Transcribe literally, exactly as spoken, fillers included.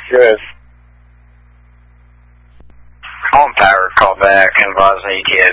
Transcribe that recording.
Good. On power, call back, advise A T S